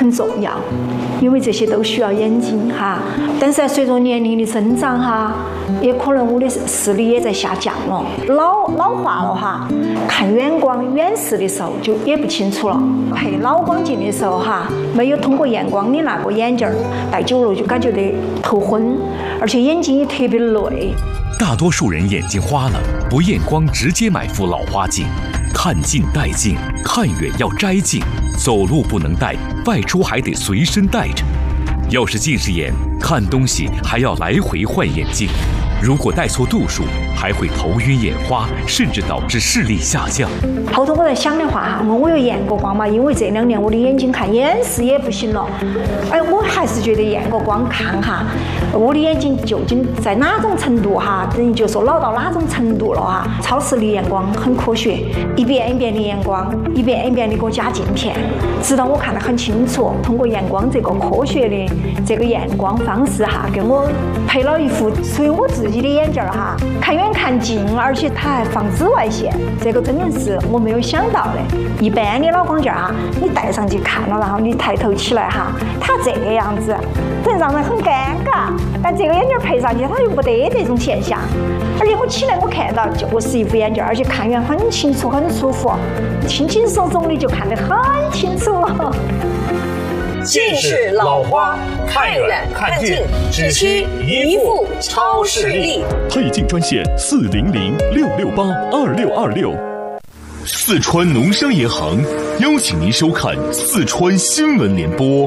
很重要，因为这些都需要眼睛哈。但是随着年龄的增长哈，也可能我的视力也在下降了，老化了哈，看远光远视的时候就也不清楚了。配老光镜的时候哈，没有通过验光的那个眼镜戴久了就感觉得头昏，而且眼睛也特别累。 大多数人眼睛花了，不验光直接买副老花镜，看近戴镜，看远要摘镜，走路不能戴，外出还得随身带着。要是近视眼，看东西还要来回换眼镜，如果戴错度数，还会头晕眼花，甚至导致视力下降。 后头我在想的话哈，我有验过光嘛，因为这2年我的眼睛看眼视也不行了，我还是觉得验过光看哈，我的眼睛究竟在哪种程度哈，等于就说老到哪种程度了哈。超视力验光很科学，一遍一遍的验光，一遍一遍的给我加镜片，直到我看得很清楚。通过验光这个科学的这个验光方式哈，给我配了一副属于我自己的眼镜哈，看远看近，而且它还防紫外线，这个真的是我没有想到的。一般的老光镜哈，你戴上去看了，然后你抬头起来哈，它这个样子，真让人很尴尬。但这个眼镜配上去，它又不得这种现象，而且我起来我看到就是一副眼镜，而且看远很清楚，很舒服，轻轻松松的就看得很清楚。 近视老花，看远看近，只需一副超视力。 配镜专线400-668-2626。四川农商银行邀请您收看四川新闻联播。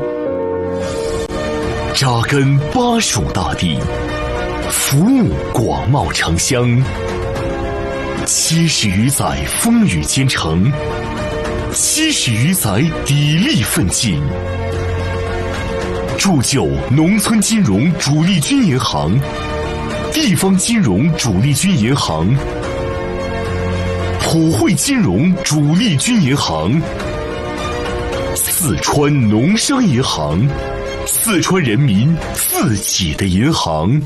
扎根巴蜀大地，服务广袤城乡，70余载风雨兼程，70余载砥砺奋进，铸就农村金融主力军银行、地方金融主力军银行、普惠金融主力军银行、四川农商银行，四川人民自己的银行。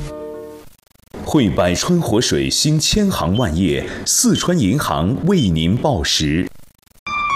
汇百川活水兴千行万业，四川银行为您报时。